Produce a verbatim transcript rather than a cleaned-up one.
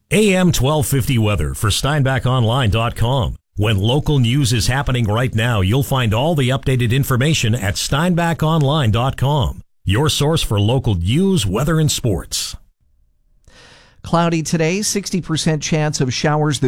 A M twelve fifty weather for Steinbach Online dot com. When local news is happening right now, you'll find all the updated information at Steinbach Online dot com. Your source for local news, weather, and sports. Cloudy today, sixty percent chance of showers.